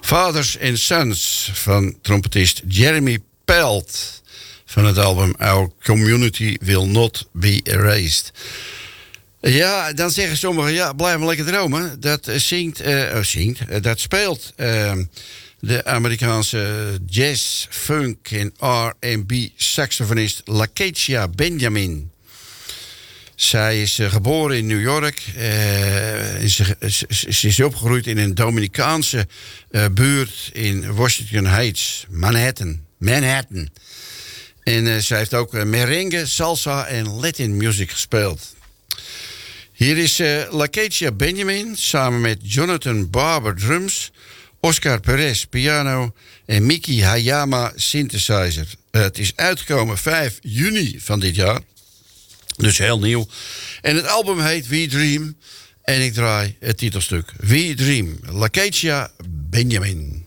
Fathers and Sons van trompetist Jeremy Pelt van het album Our Community Will Not Be Erased. Ja, dan zeggen sommigen, ja, blijf maar lekker dromen. Dat dat speelt de Amerikaanse jazz, funk en R&B saxofonist Lakecia Benjamin. Zij is geboren in New York. Ze is opgegroeid in een Dominicaanse buurt in Washington Heights, Manhattan. En zij heeft ook merengue, salsa en Latin music gespeeld. Hier is Lakecia Benjamin samen met Jonathan Barber drums, Oscar Perez piano en Miki Hayama synthesizer. Het is uitgekomen 5 juni van dit jaar. Dus heel nieuw. En het album heet We Dream. En ik draai het titelstuk We Dream. Lakecia Benjamin.